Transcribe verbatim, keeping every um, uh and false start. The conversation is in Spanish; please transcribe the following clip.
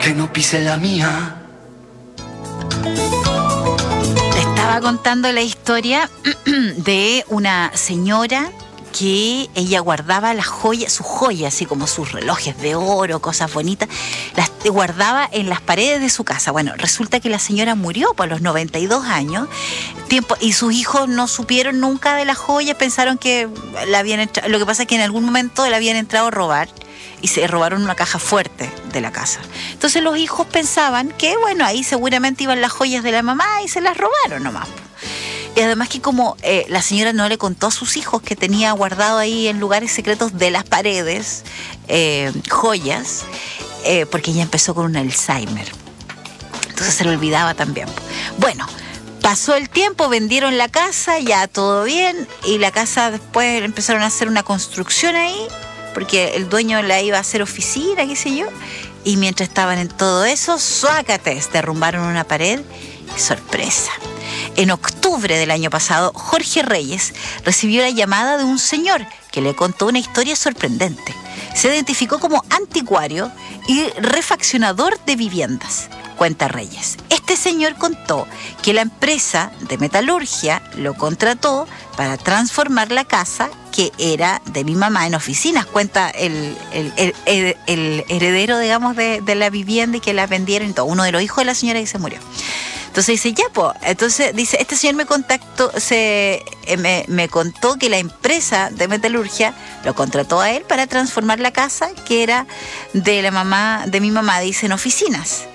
que no pise la mía. Te estaba contando la historia de una señora que ella guardaba las joyas, sus joyas, así como sus relojes de oro, cosas bonitas, las guardaba en las paredes de su casa. Bueno, resulta que la señora murió por los noventa y dos años, tiempo, y sus hijos no supieron nunca de las joyas, pensaron que la habían entrado. Lo que pasa es que en algún momento la habían entrado a robar y se robaron una caja fuerte de la casa. Entonces los hijos pensaban que, bueno, ahí seguramente iban las joyas de la mamá y se las robaron nomás. Y además que como eh, la señora no le contó a sus hijos que tenía guardado ahí en lugares secretos de las paredes eh, joyas, eh, porque ella empezó con un Alzheimer. Entonces se le olvidaba también. Bueno, pasó el tiempo, vendieron la casa, ya todo bien, y la casa después empezaron a hacer una construcción ahí, porque el dueño la iba a hacer oficina, qué sé yo, y mientras estaban en todo eso, ¡suácates! Derrumbaron una pared y sorpresa. En octubre del año pasado, Jorge Reyes recibió la llamada de un señor que le contó una historia sorprendente. Se identificó como anticuario y refaccionador de viviendas, cuenta Reyes. Este señor contó que la empresa de metalurgia lo contrató para transformar la casa que era de mi mamá en oficinas, cuenta el, el, el, el, el heredero, digamos, de, de la vivienda, y que la vendieron y todo, uno de los hijos de la señora que se murió. Entonces dice, ya, pues, entonces dice, este señor me contactó, se, eh, me, me contó que la empresa de metalurgia lo contrató a él para transformar la casa que era de la mamá, de mi mamá, dice, en oficinas.